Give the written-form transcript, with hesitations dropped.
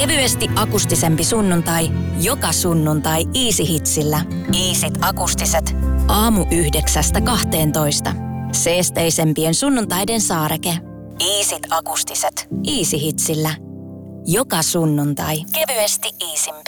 Kevyesti akustisempi sunnuntai, joka sunnuntai Easy Hitsillä. Easyt akustiset. Aamu 9–12. Seesteisempien sunnuntaiden saareke. Easyt akustiset. Easy Hitsillä. Joka sunnuntai. Kevyesti easympi.